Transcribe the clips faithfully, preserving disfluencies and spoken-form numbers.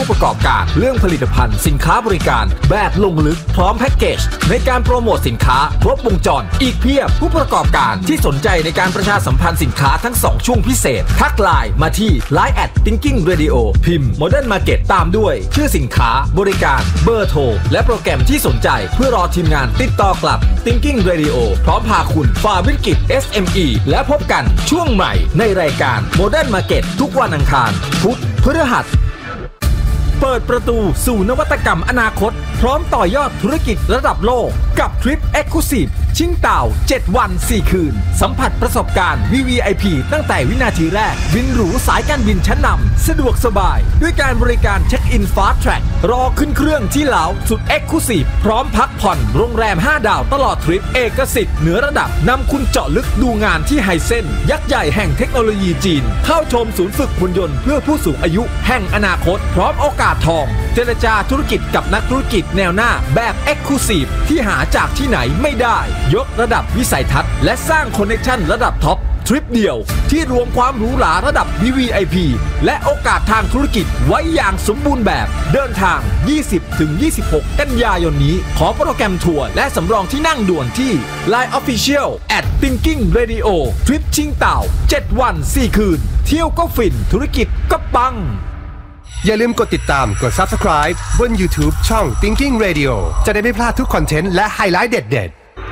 ผู้ประกอบการเรื่องผลิตภัณฑ์สินค้าบริการแบบลงลึกพร้อมแพ็กเกจในการโปรโมทสินค้าครบวงจรอีกเพียบผู้ประกอบการที่สนใจในการประชาสัมพันธ์สินค้าทั้งสองช่วงพิเศษทักไลน์มาที่ ไลน์ แอท Thinking Radio พิมพ์ Modern Market ตามด้วยชื่อสินค้าบริการเบอร์โทรและโปรแกรมที่สนใจเพื่อรอทีมงานติดต่อกลับ Thinking Radio พร้อมพาคุณฝ่าวิกฤต เอส เอ็ม อี และพบกันช่วงใหม่ในรายการ Modern Market ทุกวันอังคารพุธพฤหัสเปิดประตูสู่นวัตกรรมอนาคตพร้อมต่อยอดธุรกิจระดับโลกกับทริป Exclusive ชิงเต่าเจ็ดวันสี่คืนสัมผัสประสบการณ์ วี วี ไอ พี ตั้งแต่วินาทีแรกบินหรูสายการบินชั้นนำสะดวกสบายด้วยการบริการเช็คอินฟาสต์แทร็กรอขึ้นเครื่องที่เหลาสุด Exclusive พร้อมพักผ่อนโรงแรมห้าดาวตลอดทริปเอกสิทธิ์เหนือระดับนำคุณเจาะลึกดูงานที่ไฮเซ็นยักษ์ใหญ่แห่งเทคโนโลยีจีนเข้าชมศูนย์ฝึกหุ่นยนต์เพื่อผู้สูงอายุแห่งอนาคตพร้อมโอกาสทองเจรจาธุรกิจกับนักธุรกิจแนวหน้าแบบ Exclusive ที่หาจากที่ไหนไม่ได้ยกระดับวิสัยทัศน์และสร้างคอนเนคชั่นระดับท็อปทริปเดียวที่รวมความหรูหราระดับ วี วี ไอ พี และโอกาสทางธุรกิจไว้อย่างสมบูรณ์แบบเดินทาง ยี่สิบถึงยี่สิบหก กันยายนนี้ขอโปรแกรมทัวร์และสำรองที่นั่งด่วนที่ ไลน์ Official แอท Thinking Radio ทริปชิงเต่าเจ็ดวันสี่คืนเที่ยวก็ฟินธุรกิจก็ปังอย่าลืมกดติดตามกด Subscribe บน YouTube ช่อง Thinking Radio จะได้ไม่พลาดทุกคอนเทนต์และไฮไลท์เด็ด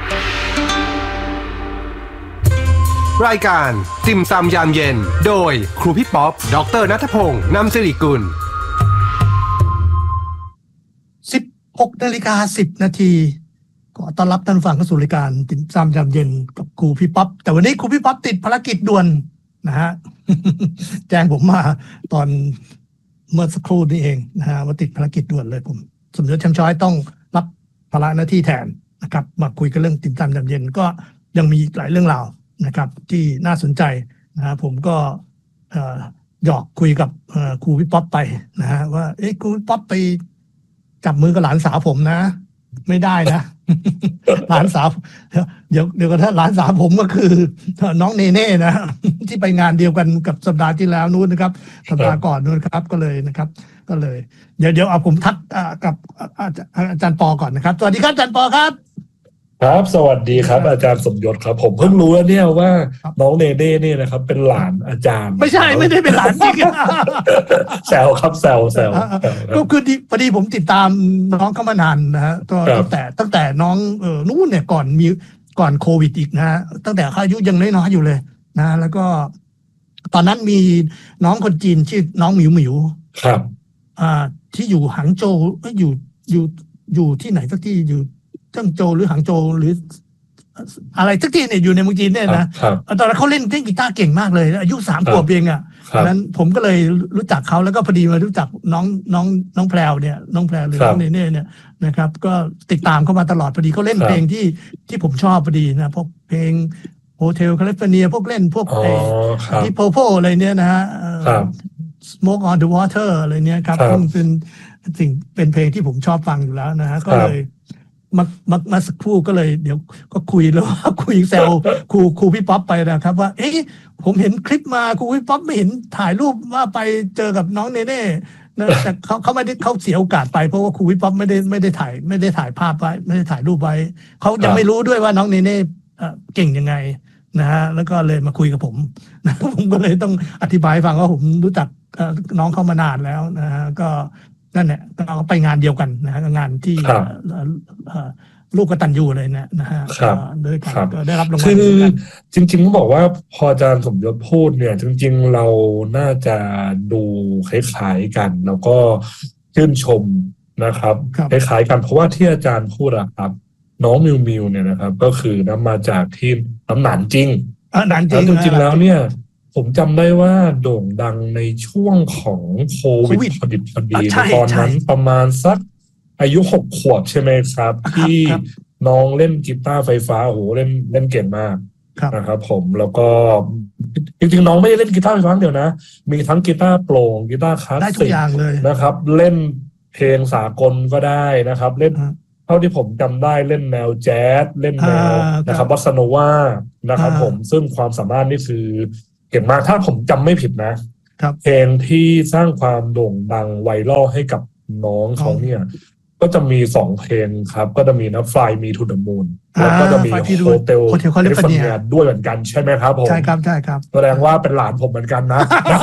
ๆรายการติ่มซำยามเย็นโดยครูพี่ป๊อปดร.ณัฐพงษ์นำสิริกุลสิบหกนาฬิกาสิบนาทีขอต้อนรับท่านฟังเข้าสู่รายการติ่มซำยามเย็นกับครูพี่ป๊อปแต่วันนี้ครูพี่ป๊อปติดภารกิจด่วนนะฮะ แจ้งผมมาตอนเมื่อสักครู่นี้เองนะฮะว่าติดภารกิจด่วนเลยผมสมยศแชมป์ช้อยต้องรับภาระหน้าที่แทนนะครับมาคุยกันเรื่องติ่มซำยามเย็นก็ยังมีหลายเรื่องราวนะครับที่น่าสนใจนะฮะผมก็หยอกคุยกับครูพี่ป๊อปไปนะฮะว่าเอ๊ะครูพี่ป๊อปไปจับมือกับหลานสาวผมนะไม่ได้นะ หลานสาวเดี๋ยวเดี๋ยวก็ถ้าหลานสาวผมก็คือน้องเนเน่นะที่ไปงานเดียวกันกับสัปดาห์ที่แล้วนู้นนะครับสัปดาห์ก่อนนู้นครับก็เลยนะครับก็เลยเดี๋ยวเดี๋ยวเอาผมทักกับอาจารย์ปอก่อนนะครับสวัสดีครับอาจารย์ปอครับครับสวัสดีครับอาจารย์สมยศครับผมเพิ่งรู้แล้วเนี่ยว่าน้องเนเน่เนี่ยนะครับเป็นหลานอาจารย์ไม่ใช่ไม่ได้เป็นหลานจริงแซวครับแซวแซวก็คือพอดีผมติดตามน้องเขามานานนะฮะตั้งแต่ตั้งแต่น้องเออนู้นเนี่ยก่อนมีก่อนโควิดอีกนะฮะตั้งแต่เขาอายุยังน้อยๆอยู่เลยนะแล้วก็ตอนนั้นมีน้องคนจีนชื่อน้องหมิวหมิวครับอ่าที่อยู่หางโจวอยู่อยู่อยู่ที่ไหนสักที่อยู่เจิ้งโจวหรือหางโจวหรืออะไรสักที่เนี่ยอยู่ในเมืองจีนเนี่ยนะตอนนั้นเขาเล่นเล่นกีตาร์เก่งมากเลยอายุสามขวบเองอ่ะนั้นผมก็เลยรู้จักเขาแล้วก็พอดีมารู้จักน้องน้องน้องแพรวเนี่ยน้องแพรวหรือน้องเนเน่เนี่ยนะครับก็ติดตามเขามาตลอดพอดีเขาเล่นเพลงที่ที่ผมชอบพอดีนะพวกเพลงโฮเทลแคลิฟอร์เนียพวกเล่นพวกไอ้ที่โพโพอะไรเนี่ยนะฮะ Smoke on the Water อะไรเนี่ยครับเป็นสิ่งเป็นเพลงที่ผมชอบฟังอยู่แล้วนะฮะก็เลยมามามาสักครู่ก็เลยเดี๋ยวก็คุยแล้วคุยแซวครูครูพี่ป๊อปไปนะครับว่าเอ๊ะผมเห็นคลิปมาครูพี่ป๊อปไม่เห็นถ่ายรูปว่าไปเจอกับน้องเนเน่นะแต่เขาเขาไม่ได้เขาเสียโอกาสไปเพราะว่าครูพี่ป๊อปไม่ได้ไม่ได้ถ่ายไม่ได้ถ่ายภาพไว้ไม่ได้ถ่ายรูปไว้เขายังไม่รู้ด้วยว่าน้องเนเน่เก่งยังไงนะฮะแล้วก็เลยมาคุยกับผมนะผมก็เลยต้องอธิบายให้ฟังว่าผมรู้จักน้องเขามานานแล้วนะฮะก็นั่นแหละเราไปงานเดียวกันนะฮะงานที่ลูกกตัญญูเลยนะนะฮะด้วยกันก็ได้รับรางวัลคือจริงๆต้องบอกว่าพออาจารย์สมยศพูดเนี่ยจริงๆเราน่าจะดูคล้ายๆกันแล้วก็ชื่นชมนะครับคล้ายๆกันเพราะว่าที่อาจารย์พูดอะครับน้องมิวมิวเนี่ยนะครับก็คือน้ำมาจากที่น้ำหนานจริงหนานจริงจริงๆแล้วเนี่ยผมจำได้ว่าโด่งดังในช่วงของโควิดพอดิบพอดีตอนนั้นประมาณสักอายุหกขวบใช่ไหมครับที่น้องเล่นกีตาร์ไฟฟ้าโหเล่นเล่นเก่งมากนะครับผมแล้วก็จริงๆน้องไม่ได้เล่นกีตาร์ไฟฟ้าเดียวนะมีทั้งกีตาร์โปร่งกีตาร์คลาสสิกนะครับเล่นเพลงสากลก็ได้นะครับเล่นเท่าที่ผมจำได้เล่นแนวแจ๊สเล่นแนวนะครับบอสซาโนวานะครับผมซึ่งความสามารถนี่คือเก่งมากถ้าผมจำไม่ผิดนะเพลงที่สร้างความโด่งดังไวรัลให้กับน้องเขาเนี่ยก็จะมีสองเพลงครับก็จะมีนะ Fly Me to the Moon แล้วก็จะมี Hotel California ด้วยเหมือนกันใช่ไหมครับผมใช่ครับใช่ครับแสดงว่าเป็นหลานผมเหมือนกันนะ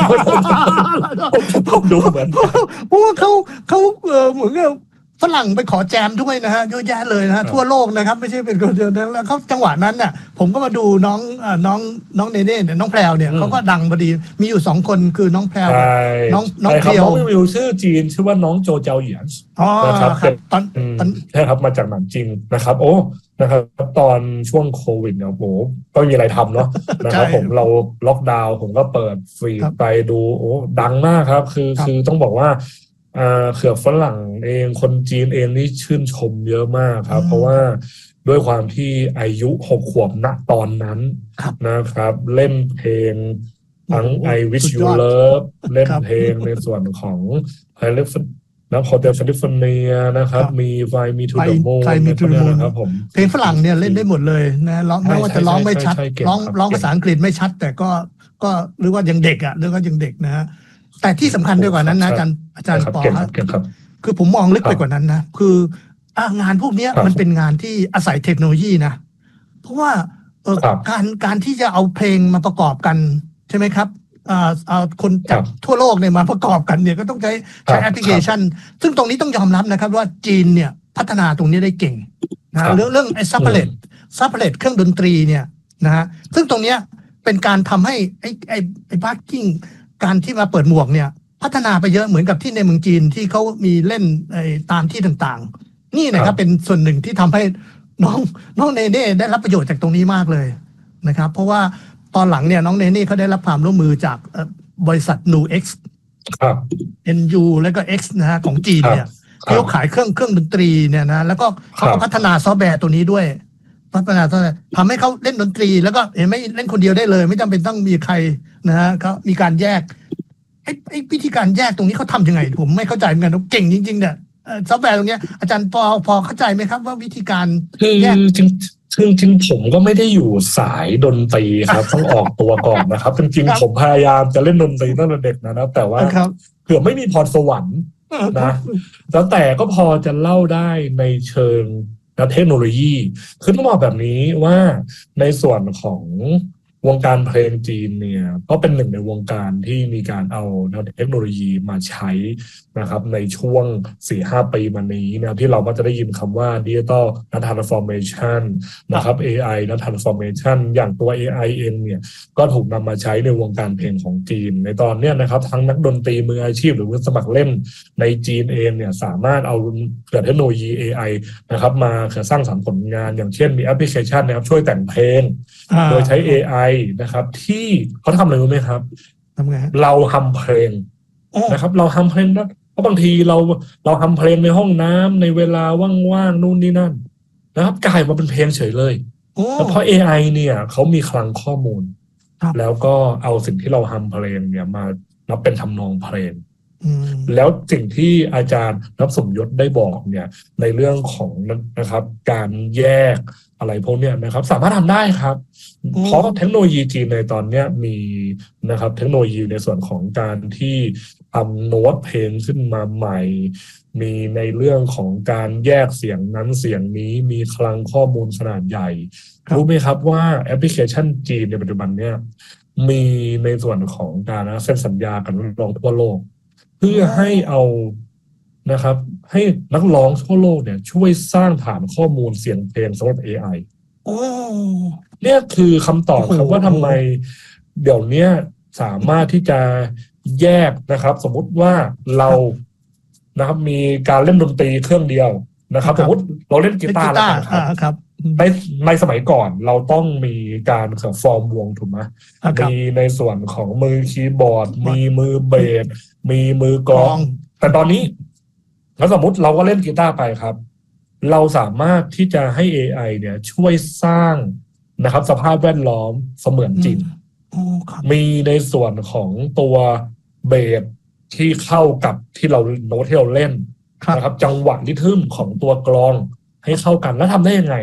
ผมดูเหมือนเพราะว่าเขาเขาเหมือนกับฝรั่งไปขอแจมด้วยนะฮะเยอะแยะเลยนะฮะทั่วโลกนะครับไม่ใช่เป็นคนเดียวแล้วเขาจังหวะนั้นเนี่ยผมก็มาดูน้องน้องน้องเนเน่เนี่ยน้องแพรวเนี่ยเขาก็ดังพอดีมีอยู่สองคนคือน้องแพรวน้องน้องเพียวน้องวิวชื่อจีนชื่อว่าน้องโจเจาเหยียนนะครับตอนตอนใช่ครับมาจากหนังจีนนะครับโอ้นะครับตอนช่วงโควิดเนี่ยโอ้ก็มีอะไรทำเนาะนะครับผมเราล็อกดาวน์ผมก็เปิดฟรีไปดูโอ้ดังมากครับคือคือต้องบอกว่าอ่าเขื่อฝรั่งเองคนจีนเองนี่ชื่นชมเยอะมากครับเพราะว่าด้วยความที่อายุหกขวบณตอนนั้นนะครับเล่นเพลงทั้ง I Wish You Love เล่นเพลงในส่วนของไฮเลฟนะโฮเทลแคลิฟอร์เนียนะครับมี Fly Me to the Moon นะครับผมเพลงฝรั่งเนี่ยเล่นได้หมดเลยนะร้องไม่ว่าจะร้องไม่ชัดร้องร้องภาษาอังกฤษไม่ชัดแต่ก็ก็หรือว่ายังเด็กอ่ะหรือว่ายังเด็กนะฮะแต่ที่สำคัญด้วยกว่านั้นนะอาจารย์อาจารย์ปอครับคือผมมองลึกไปกว่านั้นนะคืองานพวกนี้มันเป็นงานที่อาศัยเทคโนโลยีนะเพราะว่าเออการการที่จะเอาเพลงมาประกอบกันใช่ไหมครับเอาคนจากทั่วโลกเนี่ยมาประกอบกันเนี่ยก็ต้องใช้ใช้แอปพลิเคชันซึ่งตรงนี้ต้องยอมรับนะครับว่าจีนเนี่ยพัฒนาตรงนี้ได้เก่งนะเรื่องเรื่องไอ้ซัพเพลตซัพเพลตเครื่องดนตรีเนี่ยนะฮะซึ่งตรงเนี้ยเป็นการทำให้ไอ้ไอ้ไอ้บาร์กิ้งการที่มาเปิดหมวกเนี่ยพัฒนาไปเยอะเหมือนกับที่ในเมืองจีนที่เขามีเล่นตามที่ต่างๆนี่นะครับเป็นส่วนหนึ่งที่ทำให้น้องน้องเนเน่ได้รับประโยชน์จากตรงนี้มากเลยนะครับเพราะว่าตอนหลังเนี่ยน้องเนเน่เขาได้รับความร่วมมือจากบริษัท นู เอ็กซ์ครับเอ็น ยู แล้วก็ X นะฮะของจีนเนี่ยที่เขาขายเครื่องเครื่องดนตรีเนี่ยนะแล้วก็เขาก็พัฒนาซอฟต์แวร์ตัวนี้ด้วยพัฒนาซอฟต์แวร์ทำให้เขาเล่นดนตรีแล้วก็เห็นไม่เล่นคนเดียวได้เลยไม่จำเป็นต้องมีใครนะฮะเขามีการแยกไอ้ไอ้วิธีการแยกตรงนี้เขาทำยังไงผมไม่เข้าใจเหมือนกันเก่งจริงๆเนี่ยซอฟต์แวร์ตรงนี้อาจารย์พอพอเข้าใจไหมครับว่าวิธีการแยกจริงจริงๆผมก็ไม่ได้อยู่สายดนตรีครับต้องออกตัวก่อนนะครับจริงๆผมพยายามจะเล่นดนตรีตั้งแต่เด็กนะแต่ว่าเผื่อไม่มีพรสวรรค์นะแล้วแต่ก็พอจะเล่าได้ในเชิงเทคโนโลยีคือต้องบอกแบบนี้ว่าในส่วนของวงการเพลงจีนเนี่ยก็เป็นหนึ่งในวงการที่มีการเอาเทคโนโลยีมาใช้นะครับในช่วง สี่ห้า ปีมานี้นะที่เราก็จะได้ยินคำว่า Digital Transformation นะครับ เอ ไอ Transformation อย่างตัว เอ ไอ เองเนี่ยก็ถูกนำมาใช้ในวงการเพลงของจีนในตอนนี้นะครับทั้งนักดนตรีมืออาชีพหรือว่าสมัครเล่นในจีนเองเนี่ยสามารถเอาเทคโนโลยี เอ ไอ นะครับมาสร้างสรรค์ผลงานอย่างเช่นมีแอปพลิเคชันนะครับช่วยแต่งเพลงโดยใช้ เอ ไอ นะครับที่เขาทำอะไรรู้ไหมครับทำไงเราทำเพลงนะครับเราทำเพลงแล้วเพราะบางทีเราเราทำเพลงในห้องน้ำในเวลาว่างๆนู่นนี่นั่นนะครับกลายมาเป็นเพลงเฉยเลยแล้วเพราะ เอ ไอ เนี่ยเขามีคลังข้อมูลแล้วก็เอาสิ่งที่เราทำเพลงเนี่ยมานับเป็นทำนองเพลงแล้วสิ่งที่อาจารย์นับสมยศได้บอกเนี่ยในเรื่องของนะครับการแยกอะไรพวกเนี้ยนะครับสามารถทำได้ครับเพราะเทคโนโลยีจีนในตอนนี้มีนะครับเทคโนโลยีในส่วนของการที่ทำโน้ตเพลงขึ้นมาใหม่มีในเรื่องของการแยกเสียงนั้นเสียงนี้มีคลังข้อมูลขนาดใหญ่รู้ไหมครับว่าแอปพลิเคชันจีนในปัจจุบันเนี่ยมีในส่วนของการเซ็นสัญญากับนักร้องทั่วโลกเพื่อให้เอานะครับให้นักร้องทั่วโลกเนี่ยช่วยสร้างฐานข้อมูลเสียงเพลงสำหรับ เอ ไอโอ้เนี่ยคือคำตอบครับว่าทำไมเดี๋ยวนี้สามารถที่จะแยกนะครับสมมุติว่าเรานะครับมีการเล่นดนตรีเครื่องเดียวนะครับสมมติเราเล่นกีตาร์แล้วกันครับในในสมัยก่อนเราต้องมีการฟอร์มวงถูกไหมมีในส่วนของมือคีย์บอร์ดมีมือเบสมีมือกลองแต่ตอนนี้แล้วสมมติเราก็เล่นกีตาร์ไปครับเราสามารถที่จะให้ เอ ไอ เนี่ยช่วยสร้างนะครับสภาพแวดล้อมเสมือนจริงมีในส่วนของตัวเบสที่เข้ากับที่เราโน้ตที่เราเล่นนะครับจังหวะริทึมของตัวกลองให้เข้ากันแล้วทำได้ยังไง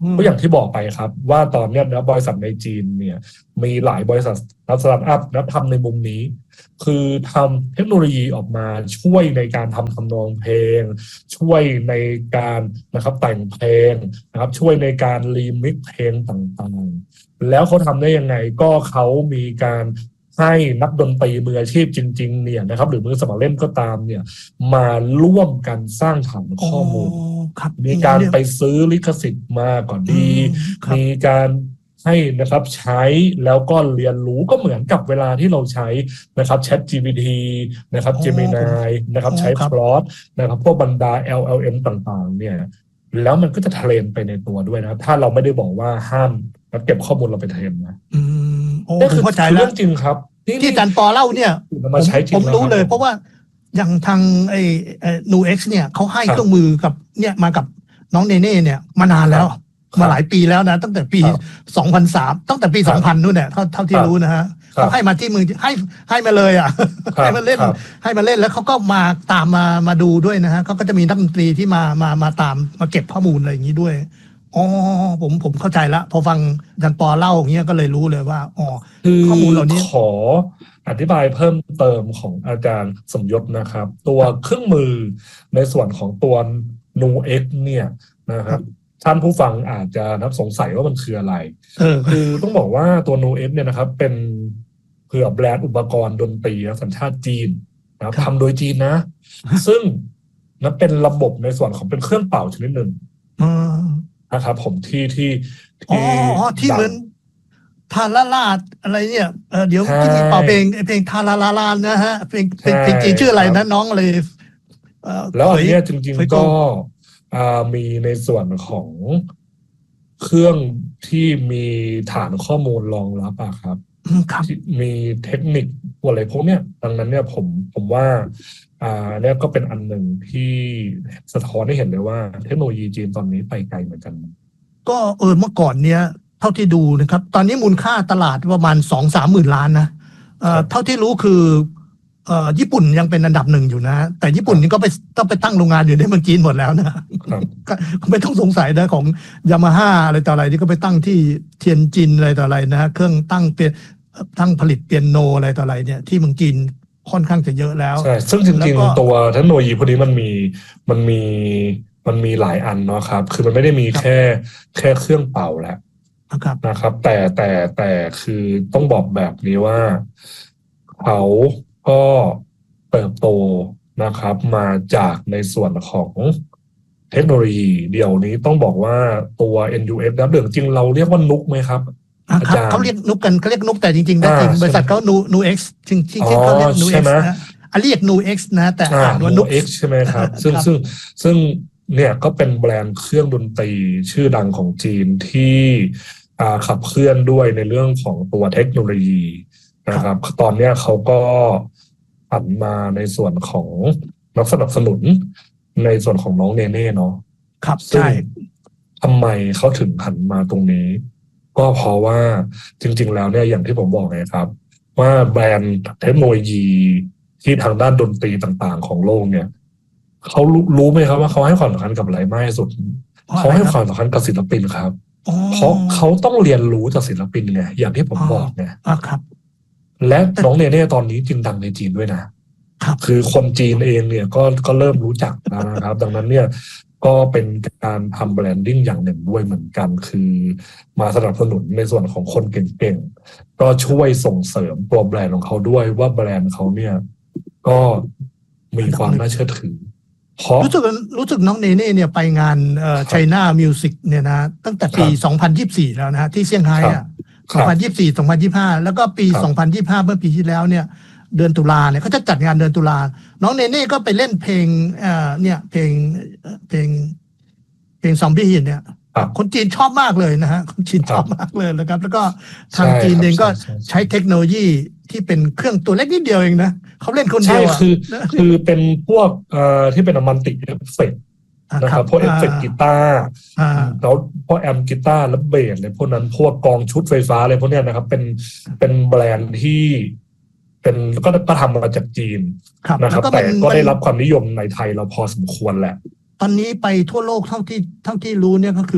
ก็อย่างที่บอกไปครับว่าตอนนี้นะบริษัทในจีนเนี่ยมีหลายบริษัทสตาร์ทอัพนะทำในมุมนี้คือทำเทคโนโลยีออกมาช่วยในการทำทำนองเพลงช่วยในการนะครับแต่งเพลงนะครับช่วยในการรีมิกซ์เพลงต่างๆแล้วเขาทำได้ยังไงก็เขามีการให้นักดนตรีมืออาชีพจริงๆเนี่ยนะครับหรือมือสมัครเล่นก็ตามเนี่ยมาร่วมกันสร้างฐานข้อมูลมีการไปซื้อลิขสิทธิ์มาก่อนดีมีการให้นะครับใช้แล้วก็เรียนรู้ก็เหมือนกับเวลาที่เราใช้นะครับ Chat จี พี ที นะครับ Gemini นะครับใช้ Claude นะครับพวกบรรดา แอล แอล เอ็ม ต่างๆเนี่ยแล้วมันก็จะเทรนไปในตัวด้วยนะครับถ้าเราไม่ได้บอกว่าห้ามเก็บข้อมูลเราไปเทรนนะอืมโอ้ผมเข้าใจแล้วเรื่องจริงครับที่อาจารย์ปอเล่าเนี่ยผมรู้เลยเพราะว่าอย่างทางไอ้ นู เอ็กซ์ เนี่ยเขาให้เครื่องมือกับเนี่ยมากับน้องเนเน่เนี่ยมานานแล้วมาหลายปีแล้วนะตั้งแต่ปีสองพันสามตั้งแต่ปีสองพันนู่นเนี่ยเท่าเท่าที่รู้นะฮะเขาให้มาที่มือให้ให้มาเลยอ่ะให้มาเล่นให้มาเล่นแล้วเขาก็มาตามมามาดูด้วยนะฮะเขาก็จะมีนักดนตรีที่มามามาตามมาเก็บข้อมูลอะไรอย่างนี้ด้วยอ๋อผมผมเข้าใจละพอฟังอาจารย์ปอเล่าอย่างเงี้ยก็เลยรู้เลยว่าอ๋อข้อมูลเหล่านี้ขออธิบายเพิ่มเติมของอาจารย์สมยศนะครับตัวเครื่องมือในส่วนของตัว นู เอ็กซ์ เนี่ยนะครับท่านผู้ฟังอาจจะนับสงสัยว่ามันคืออะไรคือต้องบอกว่าตัว นู เอ็กซ์ เนี่ยนะครับเป็นเผื่อแบรนด์อุปกรณ์ดนตรีสัญชาติจีนนะครับทำโดยจีนนะซึ่งนั้นเป็นระบบในส่วนของเป็นเครื่องเป่าชนิดหนึ่งนะครับผมที่ที่อ๋อที่เหมือนทาราลาอะไรเนี่ยเดี๋ยวที่มีเป่าเพลงเพลงทาราลาลานะฮะเพลงเพลงจีนชื่ออะไรนะน้องเลยแล้วอันนี้จริงๆก็มีในส่วนของเครื่องที่มีฐานข้อมูลรองรับอะครับมีเทคนิคอะไรพวกเนี้ยดังนั้นเนี่ยผมผมว่าอ่าเนี่ยก็เป็นอันหนึ่งที่สะท้อนให้เห็นเลยว่าเทคโนโลยีจีนตอนนี้ไปไกลเหมือนกันก็เออเมื่อก่อนเนี้ยเท่าที่ดูนะครับตอนนี้มูลค่าตลาดประมาณสองสามหมื่นล้านนะเอ่อเท่าที่รู้คือเอ่อญี่ปุ่นยังเป็นอันดับหนึ่งอยู่นะแต่ญี่ปุ่นนี่ก็ไปต้องไปตั้งโรงงานอยู่ในเมืองจีนหมดแล้วนะไม่ต้องสงสัยนะของยามาฮ่าอะไรต่ออะไรที่ก็ไปตั้งที่เทียนจินอะไรต่ออะไรนะเครื่องตั้งเปียตั้งผลิตเปียโนอะไรต่ออะไรเนี่ยที่เมืองจีนค่อนข้างจะเยอะแล้วใช่ซึ่งจริงๆตัวเทคโนโลยีพวกนี้มันมีมันมีมันมีหลายอันเนาะครับคือมันไม่ได้มีแค่แค่เครื่องเป่าแหละนะครับแต่แต่แต่คือต้องบอกแบบนี้ว่าเขาก็เติบโตนะครับมาจากในส่วนของเทคโนโลยีเดี๋ยวนี้ต้องบอกว่าตัว เอ็น ยู เอฟ นะเรื่องจริงเราเรียกว่านุกไหมครับอาจารย์เขาเรียกนุกกันเขาเรียกนุกแต่จริงๆนะจริงบริษัทเขานูนูเอ็กซ์จริงจริงเขาเรียกนูเอ็กซ์นะอ่ะเรียกนูเอ็กซ์นะแต่อ่านว่านุกเอ็กซ์ใช่ไหมครับซึ่งซึ่งซึ่งเนี่ยก็เป็นแบรนด์เครื่องดนตรีชื่อดังของจีนที่ขับเคลื่อนด้วยในเรื่องของตัวเทคโนโลยีนะครับตอนนี้เขาก็หันมาในส่วนของนักสนับสนุนในส่วนของน้องเนเน่เนาะครับใช่ทำไมเขาถึงหันมาตรงนี้ก็เพราะว่าจริงๆแล้วเนี่ยอย่างที่ผมบอกไงครับว่าแบรนด์เทคโนโลยีที่ทางด้านดนตรีต่างๆของโลกเนี่ยเขารู้ไหมครับว่าเขาให้ความสำคัญกับอะไรมากที่สุดเขาให้ความสำคัญกับศิลปินครับเพราะเขาต้องเรียนรู้จากศิลปินไงอย่างที่ผมบอกไงครับและน้องเนเน่ตอนนี้จริงดังในจีนด้วยนะคือคนจีนเองเนี่ยก็ก็เริ่มรู้จักแล้วนะครับดังนั้นเนี่ยก็เป็นการทำแบรนดิ้งอย่างหนึ่งด้วยเหมือนกันคือมาสนับสนุนในส่วนของคนเก่งๆก็ช่วยส่งเสริมตัวแบรนด์ของเขาด้วยว่าแบรนด์เขาเนี่ยก็มีความน่าเชื่อถือรู้สึกรู้สึกน้องเนเน่เนี่ยไปงานเอ่อ China Music เนี่ยนะตั้งแต่ปีสองพันยี่สิบสี่แล้วนะฮะที่เซี่ยงไฮ้อ่ะสองพันยี่สิบสี่ สองพันยี่สิบห้าแล้วก็ปีสองพันยี่สิบห้าเมื่อปีที่แล้วเนี่ยเดือนตุลาเนี่ยเขาจะจัดงานเดือนตุลาน้องเนเน่ก็ไปเล่นเพลงเอ่อเนี่ยเพลงเพลงเพลงซอมบี้เนี่ยคนจีนชอบมากเลยนะฮะคนจีนชอบมากเลยนะครับแล้วก็ทางจีนเองก็ใช้เทคโนโลยีที่เป็นเครื่องตัวเล็กนิดเดียวเองนะเขาเล่นคนเดียวอ่ะคือคือเป็นพวกเอ่อที่เป็นมัลติเอฟเฟกต์นะครับพวกเอฟเฟกต์กีตาร์แล้วพวกแอมป์กีตาร์และเบสอะไรพวกนั้นพวกกองชุดไฟฟ้าอะไรพวกนี้นะครับเป็นเป็นแบรนด์ที่เป็นก็ก็ทำมาจากจีนนะครับแต่ก็ได้รับความนิยมในไทยเราพอสมควรแหละตอนนี้ไปทั่วโลกเท่าที่เท่าที่รู้เนี่ยก็คือ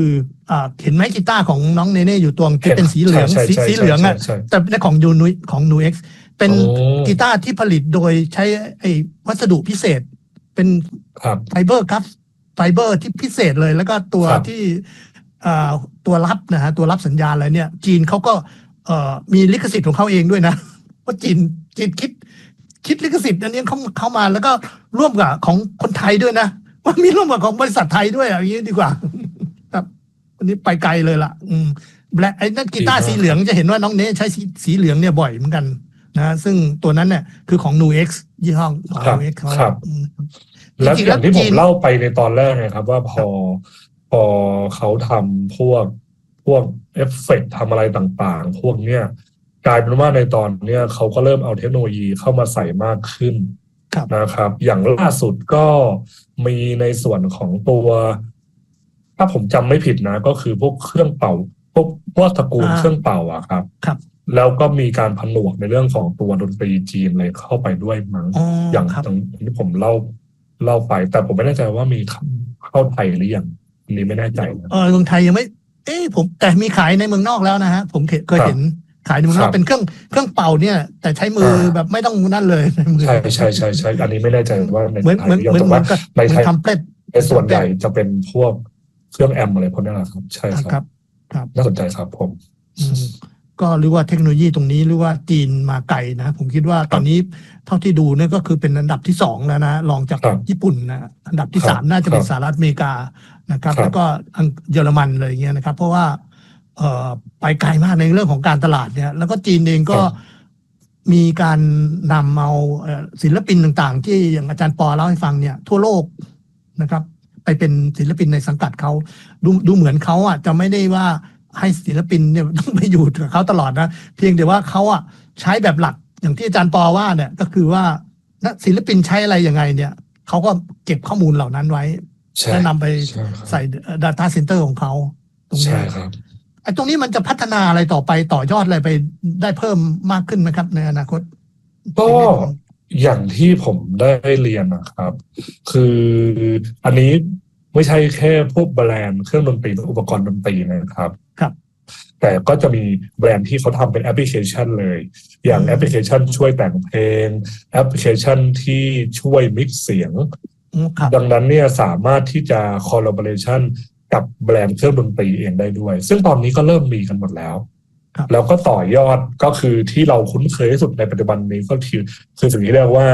เห็นไหมกีตาร์ของน้องเนเน่อยู่ตรงที่เป็นสีเหลืองสีสีเหลืองอ่ะแต่ในของยูนุของนูเอ็กซ์เป็นกีตาร์ที่ผลิตโดยใช้ไอ้วัสดุพิเศษเป็นไฟเบอร์ครับไฟเบอร์ที่พิเศษเลยแล้วก็ตัวที่ตัวรับนะฮะตัวรับสัญญาณอะไรเนี่ยจีนเขาก็มีลิขสิทธิ์ของเขาเองด้วยนะว่าจีนจีนคิดคิดลิขสิทธิ์อันนี้เขาเข้ามาแล้วก็ร่วมกับของคนไทยด้วยนะว่ามีร่วมกับของบริษัทไทยด้วยอย่างนี้ดีกว่าครับอันนี้ไปไกลเลยล่ะอืมและไอ้นั่นกีตาร์สีเหลืองจะเห็นว่าน้องเนใช้สีเหลืองเนี่ยบ่อยเหมือนกันนะซึ่งตัวนั้นเนี่ยคือของ นู เอ็กซ์ ยี่ห้อของ นู เอ็กซ์ครับแล้วอย่างที่ผมเล่าไปในตอนแรกนะครับว่าพอพอเขาทำพวกพวกเอฟเฟกต์ทำอะไรต่างๆพวกเนี้ยกลายเป็นว่าในตอนเนี้ยเขาก็เริ่มเอาเทคโนโลยีเข้ามาใส่มากขึ้นนะครับอย่างล่าสุดก็มีในส่วนของตัวถ้าผมจำไม่ผิดนะก็คือพวกเครื่องเป่าพวกพวกตระกูลเครื่องเป่าอะครับแล้วก็มีการผนวกในเรื่องของตัวดนตรีจีนเลยเข้าไปด้วยมั้ง อ, อย่างที่ผมเล่าเล่าไปแต่ผมไม่แน่ใจว่ามีเข้าไทยหรือยังอันนี้ไม่แน่ใจเออเมืองไทยยังไม่เอ้ผมแต่มีขายในเมืองนอกแล้วนะฮะผมเคยเห็นขายในเมืองนอกเป็นเครื่องเครื่องเป่าเนี่ยแต่ใช้มือแบบไม่ต้องนั่นเลยใช่ใช่ใช่ใช่อันนี้ไม่แน่ใจว่าในไทยเหมือนเหมือนในไทยทำเป็ดในส่วนใหญ่จะเป็นพวกเครื่องแอมอะไรพวกนี้แหละครับใช่ครับครับน่าสนใจครับผมก็หรือว่าเทคโนโลยีตรงนี้หรือว่าจีนมาไกลนะผมคิดว่าตอนนี้เท่าที่ดูเนี่ยก็คือเป็นอันดับที่สองแล้วนะรองจากญี่ปุ่นนะอันดับที่สามน่าจะเป็นสหรัฐอเมริกานะครับแล้วก็เยอรมันเลยอย่างเงี้ยนะครับเพราะว่าเอ่อไปไกลมากในเรื่องของการตลาดเนี่ยแล้วก็จีนเองก็มีการนำเอาศิลปินต่างๆที่อย่างอาจารย์ปอเล่าให้ฟังเนี่ยทั่วโลกนะครับไปเป็นศิลปินในสังกัดเขาดูดูเหมือนเขาอ่ะจะไม่ได้ว่าให้ศิลปินเนี่ยต้องไปอยู่กับเขาตลอดนะเพียงแต่ว่าเขาอ่ะใช้แบบหลักอย่างที่อาจารย์ปอว่าเนี่ยก็คือว่าศิลปินใช้อะไรยังไงเนี่ยเขาก็เก็บข้อมูลเหล่านั้นไว้แล้วนำไปใส่ Data Center ของเขาตรงนี้ไอ้ตรงนี้มันจะพัฒนาอะไรต่อไปต่อยอดอะไรไปได้เพิ่มมากขึ้นไหมครับในอนาคตก็อย่างที่ผมได้เรียนนะครับคืออันนี้ไม่ใช่แค่พวกแบรนด์เครื่องดนตรีอุปกรณ์ดนตรีนะครับครับแต่ก็จะมีแบรนด์ที่เขาทำเป็นแอปพลิเคชันเลยอย่างแอปพลิเคชันช่วยแต่งเพลงแอปพลิเคชันที่ช่วยมิกซ์เสียงดังนั้นเนี่ยสามารถที่จะคอลลาบอเรชันกับแบรนด์เครื่องดนตรีเองได้ด้วยซึ่งตอนนี้ก็เริ่มมีกันหมดแล้วแล้วก็ต่อยอดก็คือที่เราคุ้นเคยที่สุดในปัจจุบันนี้ก็คือคือสิ่งที่เรียกว่า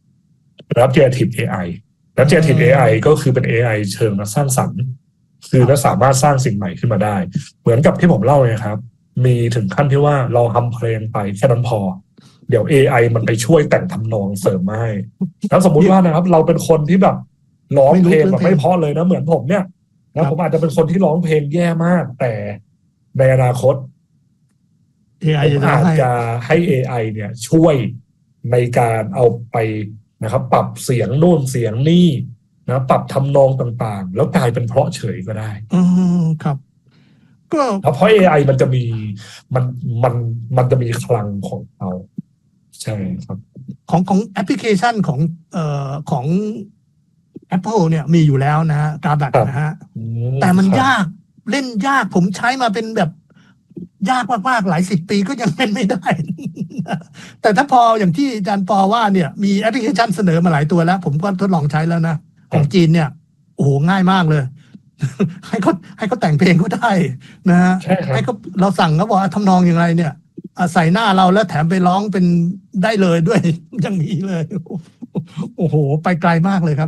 Generative เอ ไอ แล้ว Generative เอ ไอ ก็คือเป็น เอ ไอ เชิงสร้างสรรค์คือและสามารถสร้างสิ่งใหม่ขึ้นมาได้เหมือนกับที่ผมเล่าเลยครับมีถึงขั้นที่ว่าเราทำเพลงไปแค่นั้นพอเดี๋ยว เอ ไอ มันไปช่วยแต่งทำนองเสริมมาให้แล้วสมมุติว่านะครับเราเป็นคนที่แบบร้องเพลงแบบไม่เพราะเลยนะเหมือนผมเนี่ยแล้วผมอาจจะเป็นคนที่ร้องเพลงแย่มากแต่ในอนาคตเอ ไอผมอาจจะให้ เอ ไอ เนี่ยช่วยในการเอาไปนะครับปรับเสียงนู่นเสียงนี่นะปรับทำนองต่างๆแล้วกลายเป็นเพราะเฉยก็ได้อืมครับก็เพราะ เอ ไอ มันจะมีมันมันมันจะมีคลังของเราใช่ครับของของแอปพลิเคชันของเอ่อของ Apple เนี่ยมีอยู่แล้วนะฮะกาแบกนะฮะแต่มันยากเล่นยากผมใช้มาเป็นแบบยากมากๆหลายสิบปีก็ยังเป็นไม่ได้แต่ถ้าพออย่างที่อาจารย์ปอว่าเนี่ยมีแอปพลิเคชันเสนอมาหลายตัวแล้วผมก็ทดลองใช้แล้วนะของจีนเนี่ยโอ้โหง่ายมากเลยให้เขาให้เขาแต่งเพลงก็ได้นะฮะให้เขาเราสั่งเขาบอกทำนองอย่างไรเนี่ยใส่หน้าเราแล้วแถมไปร้องเป็นได้เลยด้วยอย่างนี้เลยโอ้โหไปไกลมากเลยครับ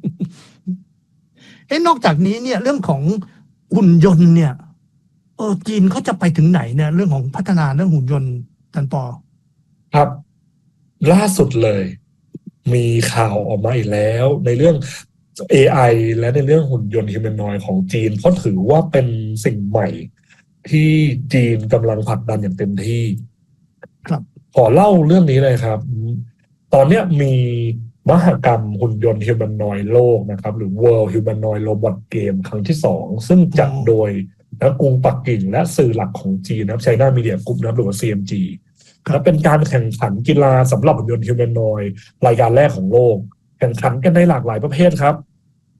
เอ๊ะนอกจากนี้เนี่ยเรื่องของหุ่นยนต์เนี่ยเออจีนเขาจะไปถึงไหนเนี่ยเรื่องของพัฒนาเรื่องหุ่นยนต์จันปอครับล่าสุดเลยมีข่าวออกมาอีกแล้วในเรื่อง เอ ไอ และในเรื่องหุ่นยนต์ฮิวแมนอยด์ของจีนเพราะถือว่าเป็นสิ่งใหม่ที่จีนกำลังผลักดันอย่างเต็มที่ครับขอเล่าเรื่องนี้เลยครับตอนนี้มีมหกรรมหุ่นยนต์ฮิวแมนอยด์โลกนะครับหรือ World Humanoid Robot Game ครั้งที่สองซึ่งจัดโดยและกรุงปักกิ่งและสื่อหลักของจีนนะครับ China Media Group นะครับหรือว่า ซี เอ็ม จี และเป็นการแข่งขันกีฬาสำหรับหุ่นยนต์ฮิวแมนอยด์รายการแรกของโลกแข่งขันกันในหลากหลายประเภทครับ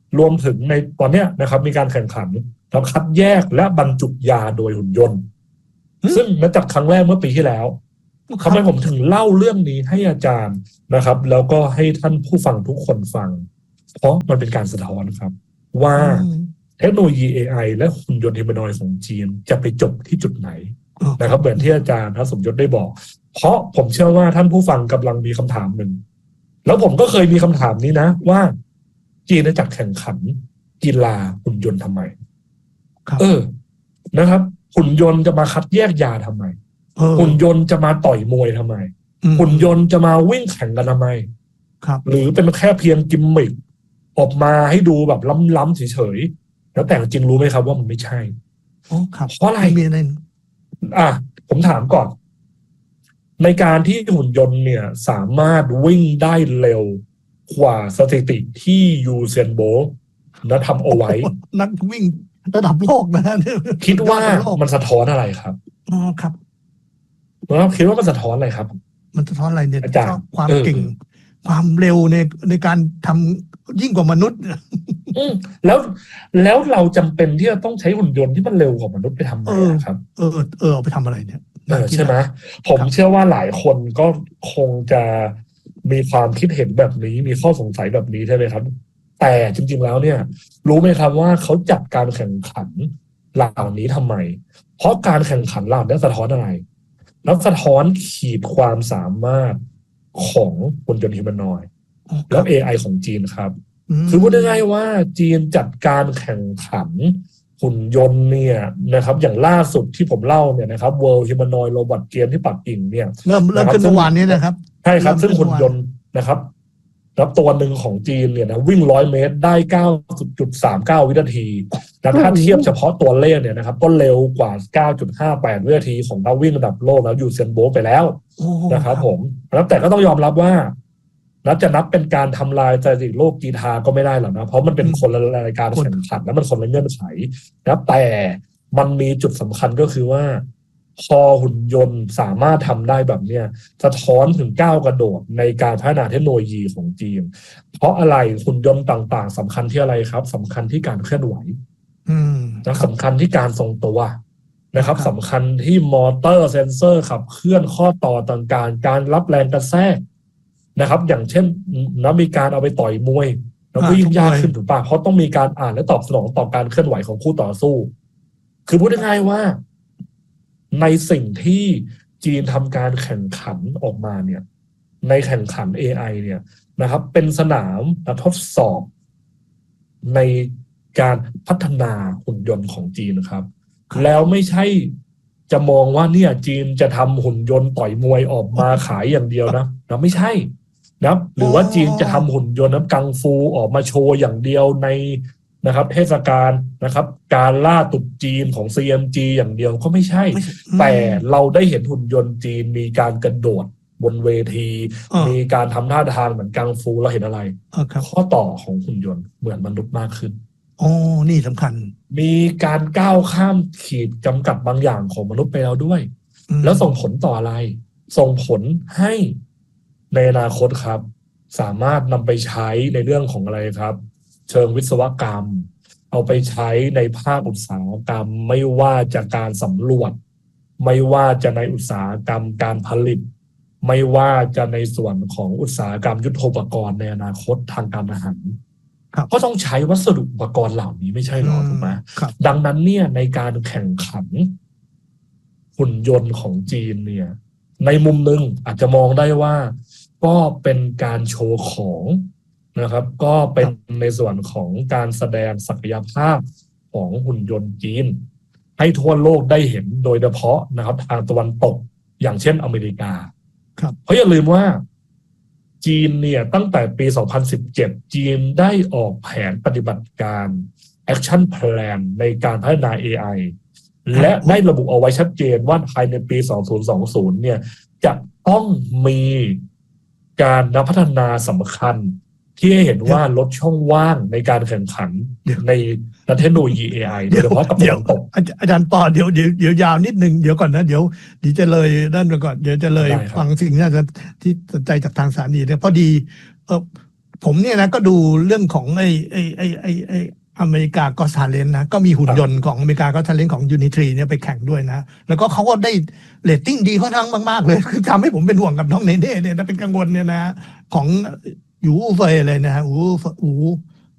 รวมถึงในตอนเนี้ยนะครับมีการแข่งขันแล้วคัดแยกและบรรจุยาโดยหุ่นยนต์ซึ่งนับจากครั้งแรกเมื่อปีที่แล้วทำไมผมถึงเล่าเรื่องนี้ให้อาจารย์นะครับแล้วก็ให้ท่านผู้ฟังทุกคนฟังเพราะมันเป็นการสะท้อนครับว่าเทคโนโลยี เอ ไอ และหุ่นยนต์ฮิวแมนอยด์ของจีนจะไปจบที่จุดไหนนะครับเหมือนที่อาจารย์ทัศน์สมยศได้บอกเพราะผมเชื่อว่าท่านผู้ฟังกำลังมีคำถามหนึ่งแล้วผมก็เคยมีคำถามนี้นะว่าจีนจะจัดแข่งขันกีฬาหุ่นยนต์ทำไมเออนะครับหุ่นยนต์จะมาคัดแยกยาทำไมหุ่นยนต์จะมาต่อยมวยทำไมหุ่นยนต์จะมาวิ่งแข่งกันทำไมครับหรือเป็นแค่เพียงกิมมิคออกมาให้ดูแบบล้ำๆเฉยๆแล้วแต่จริงรู้ไหมครับว่ามันไม่ใช่อ๋อครับเพราะอะไรมีอะไรอ่ะผมถามก่อนในการที่หุ่นยนต์เนี่ยสามารถวิ่งได้เร็วกว่าสถิติที่ยูเซนโบลต์นะทำเอาไว้นักวิ่งระดับโลกนะคิดว่ามันสะท้อนอะไรครับอ๋อครับแล้วคิดว่ามันสะท้อนอะไรครับมันสะท้อนอะไรเนี่ยความเก่งความเร็วในในการทำยิ่งกว่ามนุษย์แล้วแล้วเราจำเป็นที่จะต้องใช้หุ่นยนต์ที่มันเร็วกว่ามนุษย์ไปทำอะไรครับเออเออเอาไปทำอะไรเนี่ยใช่ไหมผมเชื่อว่าหลายคนก็คงจะมีความคิดเห็นแบบนี้มีข้อสงสัยแบบนี้ใช่ไหมครับแต่จริงๆแล้วเนี่ยรู้ไหมครับว่าเขาจัดการแข่งขันเหล่านี้ทำไมเพราะการแข่งขันเหล่านี้สะท้อนอะไรแล้วสะท้อนขีดความสามารถของหุ่นยนต์ฮิวแมนอยด์แล้ว เอ ไอ ของจีนครับคือพูดง่ายๆว่าจีนจัดการแข่งขันหุ่นยนต์เนี่ยนะครับอย่างล่าสุดที่ผมเล่าเนี่ยนะครับ World Humanoid Robot Game ที่ปักกิ่งเนี่ยเริ่มเริ่มขึ้นเมื่อวานนี้นะครับใช่ครับซึ่งหุ่นยนต์นะครับรับตัวหนึ่งของจีนเนี่ยนะวิ่งร้อยเมตรได้ เก้าจุดสามเก้า วินาทีแต่ถ้าเทียบเฉพาะตัวเลขเนี่ยนะครับก็เร็วกว่า เก้าจุดห้าแปด วินาทีของนักวิ่งระดับโลกแล้วยูเซนโบลต์ไปแล้วนะครับผมแล้วแต่ก็ต้องยอมรับว่านับจะนับเป็นการทำลายสถิติโลกกีฬาก็ไม่ได้หรอกนะเพราะมันเป็นคนละรายการแข่งขันและมันคนละเงื่อนไขนะแต่มันมีจุดสำคัญก็คือว่าพอหุ่นยนต์สามารถทำได้แบบเนี้ยสะท้อนถึงก้าวกระโดดในการพัฒนาเทคโนโลยีของจีนเพราะอะไรหุ่นยนต์ต่างๆสำคัญที่อะไรครับสำคัญที่การเคลื่อนไหวนะสำคัญที่การทรงตัวนะครับสำคัญที่มอเตอร์เซนเซอร์ขับเคลื่อนข้อต่อต่างๆการรับแรงกระแทกนะครับอย่างเช่นนะมีการเอาไปต่อยมวยแล้วก็ยิ่งยากขึ้นถูกป่ะเพราะต้องมีการอ่านและตอบสนองต่อการเคลื่อนไหวของคู่ต่อสู้คือพูดง่ายๆว่าในสิ่งที่จีนทำการแข่งขันออกมาเนี่ยในแข่งขัน เอ ไอ เนี่ยนะครับเป็นสนามทดสอบในการพัฒนาหุ่นยนต์ของจีนครับแล้วไม่ใช่จะมองว่าเนี่ยจีนจะทำหุ่นยนต์ต่อยมวยออกมาขายอย่างเดียวนะนะไม่ใช่นะหรือว่าจีนจะทำหุ่นยนต์น้ำกังฟูออกมาโชว์อย่างเดียวในนะครับเทศกาลนะครับการล่าตุ๊ดจีนของ ซี เอ็ม จี อย่างเดียวก็ไม่ใช่แต่เราได้เห็นหุ่นยนต์จีนมีการกระโดดบนเวทีมีการทำท่าทางเหมือนกังฟูเราเห็นอะไรข้อต่อของหุ่นยนต์เหมือนมนุษย์มากขึ้นอ๋อนี่สำคัญมีการก้าวข้ามขีดจำกัดบางอย่างของมนุษย์ไปแล้วด้วยแล้วส่งผลต่ออะไรส่งผลให้ในอนาคตครับสามารถนำไปใช้ในเรื่องของอะไรครับเชิงวิศวกรรมเอาไปใช้ในภาคอุตสาหกรรมไม่ว่าจะการสำรวจไม่ว่าจะในอุตสาหกรรมการผลิตไม่ว่าจะในส่วนของอุตสาหกรรมยุทโธปกรณ์ในอนาคตทางการอาหารก็ต้องใช้วัสดุอุปกรณ์เหล่านี้ไม่ใช่หรอถูกไหมดังนั้นเนี่ยในการแข่งขันหุ่นยนต์ของจีนเนี่ยในมุมหนึ่งอาจจะมองได้ว่าก็เป็นการโชว์ของนะครับก็เป็นในส่วนของการแสดงศักยภาพของหุ่นยนต์จีนให้ทั่วโลกได้เห็นโดยเฉพาะนะครับทางตะวันตกอย่างเช่นอเมริกาเพราะอย่าลืมว่าจีนเนี่ยตั้งแต่ปีสองพันสิบเจ็ดจีนได้ออกแผนปฏิบัติการ Action Plan ในการพัฒนา เอ ไอ และได้ระบุเอาไว้ชัดเจนว่าภายในปีสองพันยี่สิบเนี่ยจะต้องมีการนำพัฒนาสำคัญที่ให้เห็นว่าลดช่องว่างในการแข่งขันในเทคโนโลยี เอ ไอ โดยเฉพาะกับตะวันตกอาจารย์ปอเดี๋ยวเดี๋ยวเดี๋ยวยาวนิดนึงเดี๋ยวก่อนนะเดี๋ยวเดี๋ยวจะเลยนั่นไปก่อนเดี๋ยวจะเลยฟังสิ่งที่ที่สนใจจากทางสถานีเนี่ยพอดีเออผมเนี่ยนะก็ดูเรื่องของไอ้ไอ้ไอ้ไอ้ไอ้อเมริกาก็ทาเลนนะก็มีหุ่นยนต์ของอเมริกาก็ทาเลนของยูนิทรีเนี่ยไปแข่งด้วยนะแล้วก็เขาก็ได้เรตติ้งดีค่อนข้างมากๆเลยคือทำให้ผมเป็นห่วงกับน้องเนเน่เนี่ยนะเป็นกังวลเนี่ยนะของยูเฟยเลยนะอูอู